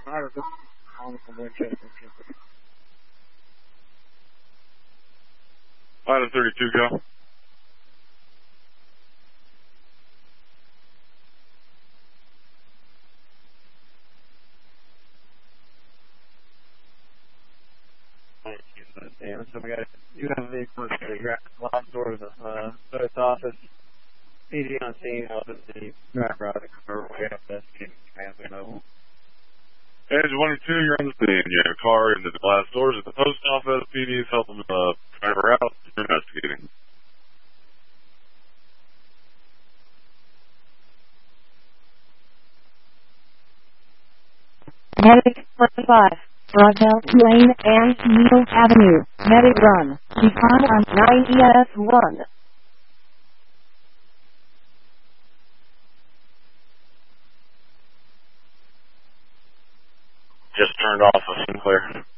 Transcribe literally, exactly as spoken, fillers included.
calling from Winchester. Item thirty-two, go. Damn, so we got you have a vehicle at the glass door of the uh, post office. P D on scene, helping the driver out of the car. We have to transfer mobile. Engine one and two, you're on the scene. You have a car into the glass doors at the post office. P D is helping the uh, driver out. You're investigating. Medic forty-five, Broadbelt Lane and Needle Avenue. Medic run. Become on nine E S one. Just turned off a Sinclair.